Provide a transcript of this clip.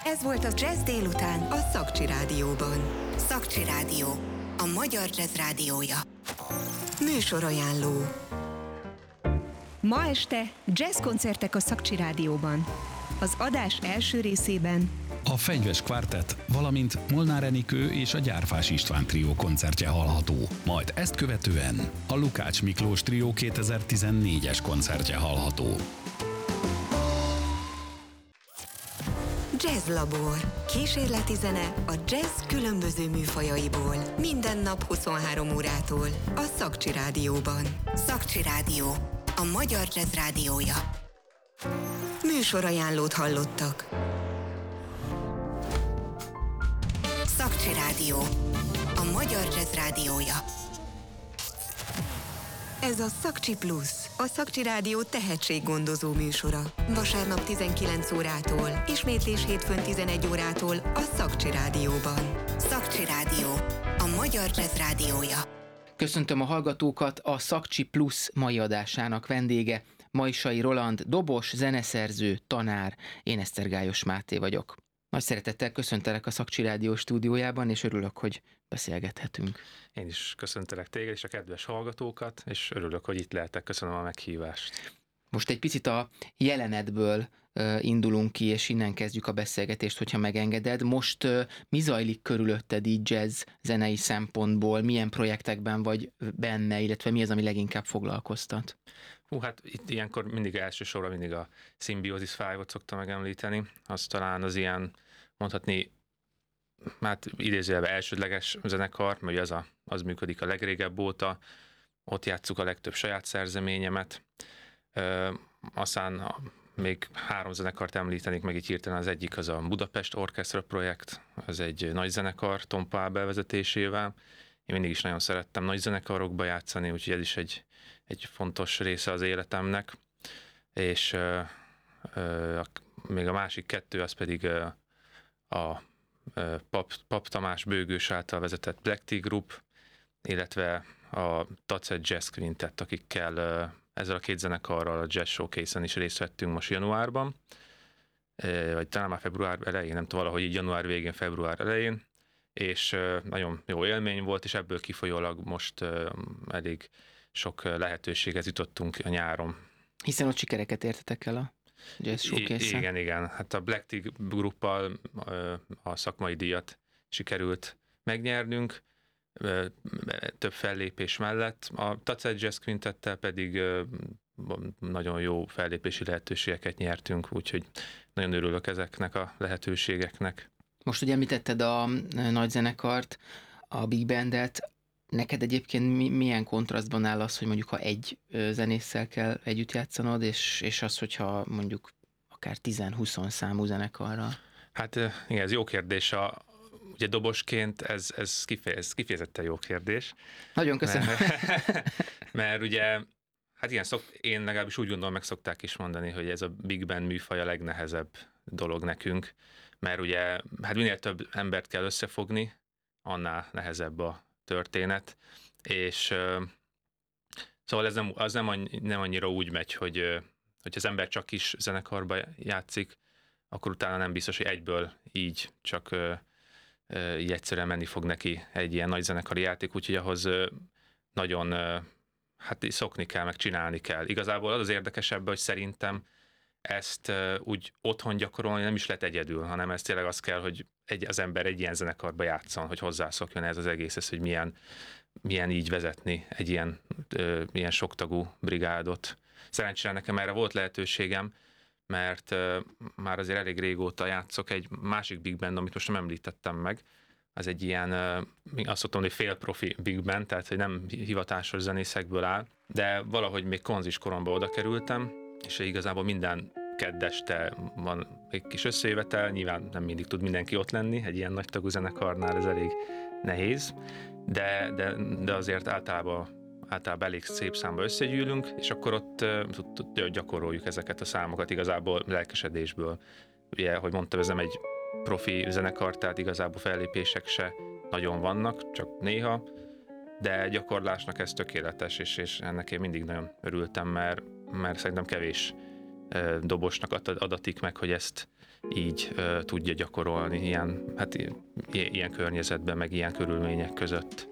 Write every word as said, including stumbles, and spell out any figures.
Ez volt a Jazz délután a Szakcsi Rádióban. Szakcsi Rádió, a magyar jazz rádiója. Műsorajánló. Ma este jazzkoncertek a Szakcsi Rádióban. Az adás első részében a Fenyves Kvártett, valamint Molnár Enikő és a Gyárfás István trió koncertje hallható. Majd ezt követően a Lukács Miklós trió kétezer-tizennégyes koncertje hallható. Jazz Labor. Kísérleti zene a jazz különböző műfajaiból. Minden nap huszonhárom órától a Szakcsi Rádióban. Szakcsi Rádió, a magyar jazz rádiója. Műsorajánlót hallottak. Szakcsi Rádió, a magyar jazz rádiója. Ez a Szakcsi Plusz, a Szakcsi Rádió tehetséggondozó műsora. Vasárnap tizenkilenc órától, ismétlés hétfőn tizenegy órától a Szakcsi Rádióban. Szakcsi Rádió, a magyar jazz rádiója. Köszöntöm a hallgatókat, a Szakcsi Plusz mai adásának vendége Majsai Roland, dobos, zeneszerző, tanár, én Esztergályos Máté vagyok. Nagy szeretettel köszöntelek a Szakcsi Rádió stúdiójában, és örülök, hogy beszélgethetünk. Én is köszöntelek téged és a kedves hallgatókat, és örülök, hogy itt lehetek. Köszönöm a meghívást. Most egy picit a jelenetből uh, indulunk ki, és innen kezdjük a beszélgetést, hogyha megengeded. Most uh, mi zajlik körülötted így jazz zenei szempontból? Milyen projektekben vagy benne, illetve mi az, ami leginkább foglalkoztat? Hú, hát itt ilyenkor mindig elsősorban mindig a Symbiosis Five-ot szoktam megemlíteni. Az talán az ilyen, mondhatni, hát idézőjelben elsődleges zenekar, mert az, a, az működik a legrégebb óta. Ott játsszuk a legtöbb saját szerzeményemet. Ö, aztán a, még három zenekart említenék meg itt hirtelen. Az egyik az a Budapest Orchestra projekt, ez egy nagy zenekar Tom Pábel vezetésével. Én mindig is nagyon szerettem nagy zenekarokba játszani, úgyhogy ez is egy, egy fontos része az életemnek. És ö, ö, a, még a másik kettő, az pedig ö, a ö, Pap, Pap Tamás Bőgős által vezetett Black Tea Group, illetve a Tacet Jazz Quintet, akikkel ö, ezzel a két zenekarral a Jazz Showcase-en is részt vettünk most januárban, ö, vagy talán már február elején, nem tudom, valahogy így január végén, február elején, és nagyon jó élmény volt, és ebből kifolyólag most elég sok lehetőséghez jutottunk a nyáron. Hiszen ott sikereket értetek el a Jazz Showcase-en. Igen, igen. Hát a Black Tea Gruppal a szakmai díjat sikerült megnyernünk, több fellépés mellett. A Tacet Jazz Quintettel pedig nagyon jó fellépési lehetőségeket nyertünk, úgyhogy nagyon örülök ezeknek a lehetőségeknek. Most ugye említetted a nagy zenekart, a Big Bandet. Neked egyébként mi, milyen kontrasztban áll az, hogy mondjuk ha egy zenésszel kell együtt játszanod, és, és az, hogyha mondjuk akár tíz-húsz számú zenekarral? Hát igen, ez jó kérdés. A, ugye dobosként ez, ez kifejez, kifejezetten jó kérdés. Nagyon köszönöm. Mert, mert ugye, hát igen, szok, én legalábbis úgy gondolom, meg szokták is mondani, hogy ez a Big Band műfaj a legnehezebb dolog nekünk, mert ugye hát minél több embert kell összefogni, annál nehezebb a történet, és uh, szóval ez nem, az nem, annyi, nem annyira úgy megy, hogy uh, hogy az ember csak kis zenekarba játszik, akkor utána nem biztos, hogy egyből így csak uh, uh, így egyszerűen menni fog neki egy ilyen nagy zenekari játék, úgyhogy ahhoz uh, nagyon uh, hát szokni kell, meg csinálni kell. Igazából az az érdekesebb, hogy szerintem ezt uh, úgy otthon gyakorolni nem is lehet egyedül, hanem ez tényleg az kell, hogy egy, az ember egy ilyen zenekarba játszon, hogy hozzászokjon ez az egészhez, hogy milyen, milyen így vezetni egy ilyen, uh, ilyen soktagú brigádot. Szerencsére nekem erre volt lehetőségem, mert uh, már azért elég régóta játszok egy másik big band, amit most nem említettem meg. Az egy ilyen, uh, azt szoktam, hogy félprofi big band, tehát hogy nem hivatásos zenészekből áll, de valahogy még konzis koromban oda kerültem, és igazából minden kedd este van egy kis összejövetel, nyilván nem mindig tud mindenki ott lenni, egy ilyen nagy tagú zenekarnál ez elég nehéz, de, de, de azért általában, általában elég szép számba összegyűlünk, és akkor ott, ott gyakoroljuk ezeket a számokat igazából lelkesedésből. Ugye, ahogy mondtam, ez nem egy profi zenekar, tehát igazából fellépések se nagyon vannak, csak néha, de gyakorlásnak ez tökéletes, és, és ennek én mindig nagyon örültem, mert, mert szerintem kevés dobosnak adatik meg, hogy ezt így tudja gyakorolni ilyen, hát, ilyen környezetben, meg ilyen körülmények között.